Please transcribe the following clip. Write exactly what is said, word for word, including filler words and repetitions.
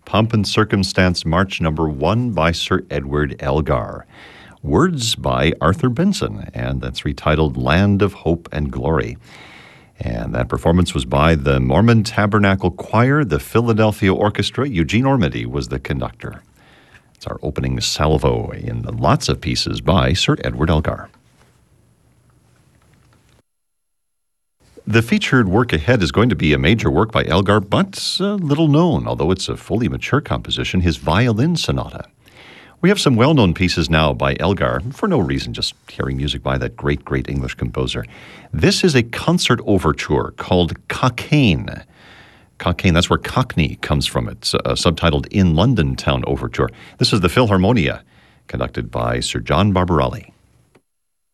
Pomp and Circumstance March Number One by Sir Edward Elgar. Words by Arthur Benson, and that's retitled Land of Hope and Glory. And that performance was by the Mormon Tabernacle Choir, the Philadelphia Orchestra. Eugene Ormandy was the conductor. It's our opening salvo in lots of pieces by Sir Edward Elgar. The featured work ahead is going to be a major work by Elgar, but uh, little known, although it's a fully mature composition, his Violin Sonata. We have some well-known pieces now by Elgar, for no reason, just hearing music by that great, great English composer. This is a concert overture called Cockaigne. Cockaigne, that's where Cockney comes from. It's uh, subtitled In London Town Overture. This is the Philharmonia, conducted by Sir John Barbarelli.